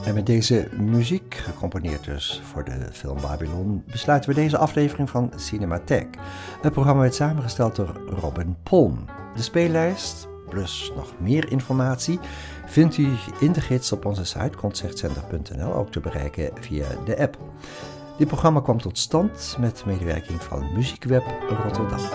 En met deze muziek, gecomponeerd dus voor de film Babylon, besluiten we deze aflevering van Cinematheek. Het programma werd samengesteld door Robin Polm. De speellijst, plus nog meer informatie, vindt u in de gids op onze site concertcenter.nl, ook te bereiken via de app. Dit programma kwam tot stand met medewerking van Muziekweb Rotterdam.